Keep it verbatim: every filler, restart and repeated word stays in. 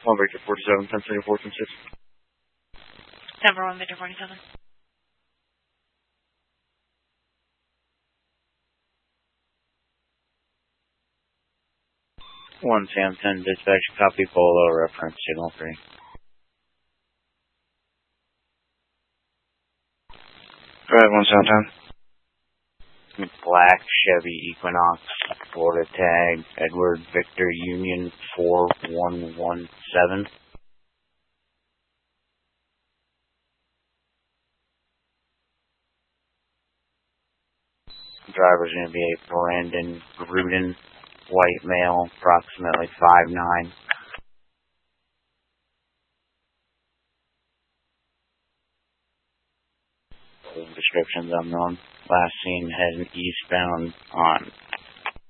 one Victor forty-seven, ten seventy-four, ten six. Denver one Victor forty-seven. one Sam ten, dispatch, copy Polo, reference signal three. Drive one Sam ten. Black Chevy Equinox, Florida tag, Edward Victor Union four one one seven. Driver's going to be a Brandon Gruden, white male, approximately five nine. Descriptions unknown. Last seen heading eastbound on